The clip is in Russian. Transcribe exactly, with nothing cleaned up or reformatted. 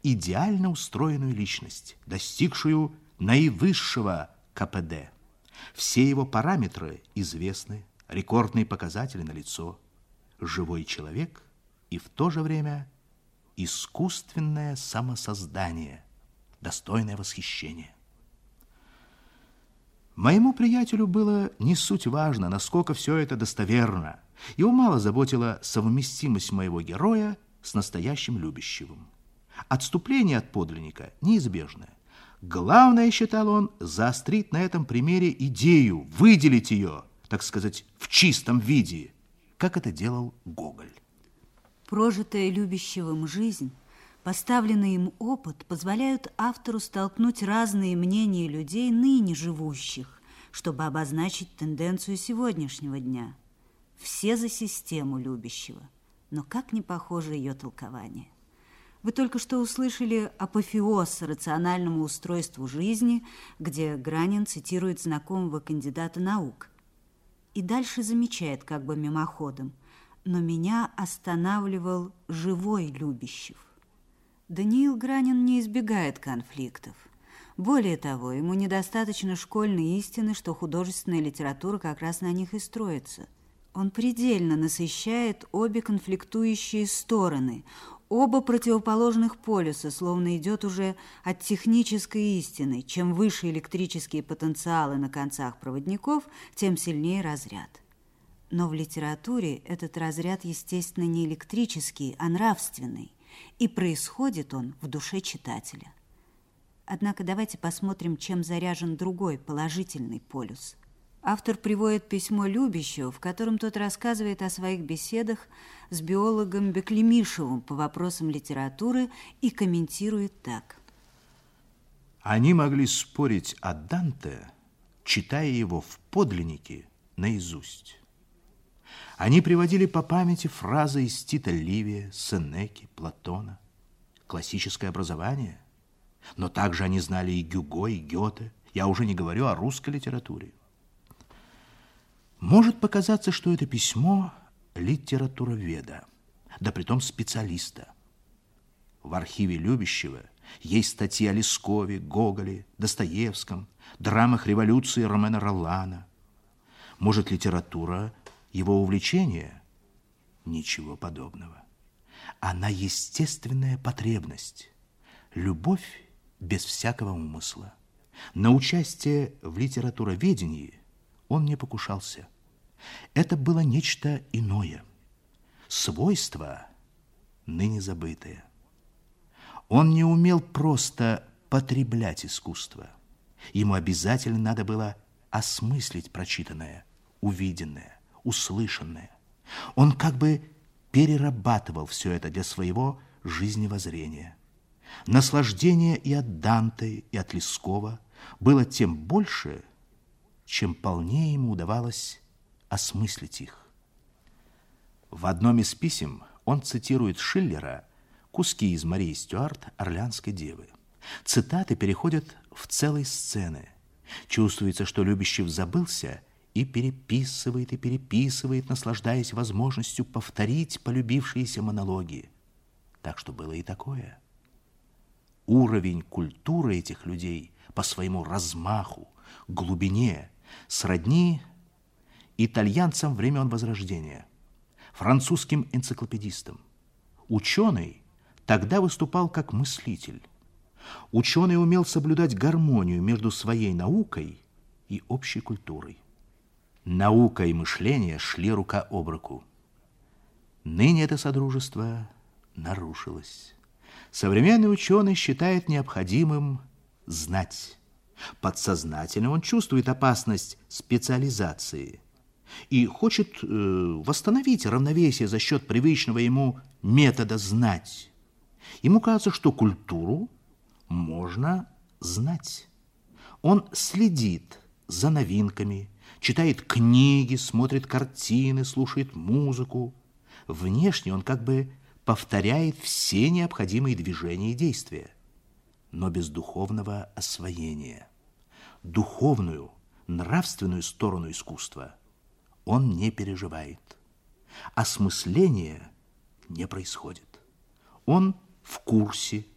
идеально устроенную личность, достигшую наивысшего ка пэ дэ. Все его параметры известны, рекордные показатели налицо. Живой человек и в то же время искусственное самосоздание, достойное восхищения. Моему приятелю было не суть важно, насколько все это достоверно. Его мало заботила совместимость моего героя с настоящим любящим. Отступление от подлинника неизбежное. Главное, считал он, заострить на этом примере идею, выделить ее, так сказать, в чистом виде, как это делал Гоголь. Прожитая любящим жизнь, поставленный им опыт позволяют автору столкнуть разные мнения людей, ныне живущих, чтобы обозначить тенденцию сегодняшнего дня. Все за систему любящего, но как не похоже ее толкование. Вы только что услышали апофеоз рациональному устройству жизни, где Гранин цитирует знакомого кандидата наук. И дальше замечает как бы мимоходом: но меня останавливал живой любящий. Даниил Гранин не избегает конфликтов. Более того, ему недостаточно школьной истины, что художественная литература как раз на них и строится. Он предельно насыщает обе конфликтующие стороны, оба противоположных полюса, словно идет уже от технической истины. Чем выше электрические потенциалы на концах проводников, тем сильнее разряд. Но в литературе этот разряд, естественно, не электрический, а нравственный. И происходит он в душе читателя. Однако давайте посмотрим, чем заряжен другой, положительный полюс. Автор приводит письмо любящего, в котором тот рассказывает о своих беседах с биологом Беклемишевым по вопросам литературы и комментирует так. Они могли спорить о Данте, читая его в подлиннике наизусть. Они приводили по памяти фразы из Тита Ливия, Сенеки, Платона. Классическое образование. Но также они знали и Гюго, и Гёте. Я уже не говорю о русской литературе. Может показаться, что это письмо литературоведа, да притом специалиста. В архиве любящего есть статьи о Лескове, Гоголе, Достоевском, драмах революции Ромена Роллана. Может, литература его увлечение? Ничего подобного. Она естественная потребность, любовь без всякого умысла. На участие в литературоведении он не покушался. Это было нечто иное, свойство ныне забытое. Он не умел просто потреблять искусство. Ему обязательно надо было осмыслить прочитанное, увиденное, услышанное. Он как бы перерабатывал все это для своего жизневоззрения. Наслаждение и от Данте, и от Лескова было тем больше, чем полнее ему удавалось осмыслить их. В одном из писем он цитирует Шиллера куски из Марии Стюарт «Орлеанской девы». Цитаты переходят в целые сцены. Чувствуется, что Любящев забылся и переписывает, и переписывает, наслаждаясь возможностью повторить полюбившиеся монологи. Так что было и такое. Уровень культуры этих людей по своему размаху, глубине сродни итальянцам времен Возрождения, французским энциклопедистам. Ученый тогда выступал как мыслитель. Ученый умел соблюдать гармонию между своей наукой и общей культурой. Наука и мышление шли рука об руку. Ныне это содружество нарушилось. Современный ученый считает необходимым знать. Подсознательно он чувствует опасность специализации и хочет э, восстановить равновесие за счет привычного ему метода знать. Ему кажется, что культуру можно знать. Он следит за новинками, читает книги, смотрит картины, слушает музыку. Внешне он как бы повторяет все необходимые движения и действия, но без духовного освоения. Духовную, нравственную сторону искусства он не переживает. Осмысление не происходит. Он в курсе